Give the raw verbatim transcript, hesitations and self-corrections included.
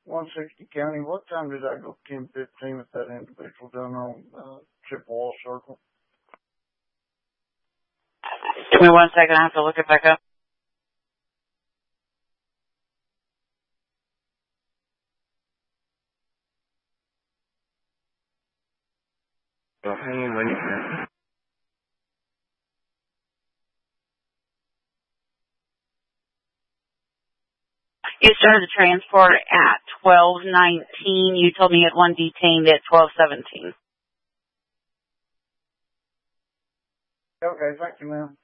one sixty County. What time did I go ten fifteen with that individual down on uh, Chippewa Circle? Give me one second. I have to look it back up. Well, hang on, wait a minute. You started the transport at twelve nineteen. You told me you had one detained at twelve seventeen. Okay, thank you, ma'am.